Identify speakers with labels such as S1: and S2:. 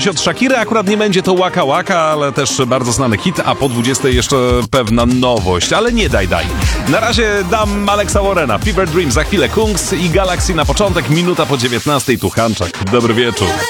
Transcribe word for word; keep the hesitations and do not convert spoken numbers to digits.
S1: dziś od Shakiry. Akurat nie będzie to Waka Waka, ale też bardzo znany hit, a po dwudziestej jeszcze pewna nowość, ale nie daj daj. Na razie dam Alexa Warrena, Fever Dream, za chwilę Kungs i Galaxy na początek, minuta po dziewiętnastej, tu Hanczak. Dobry wieczór.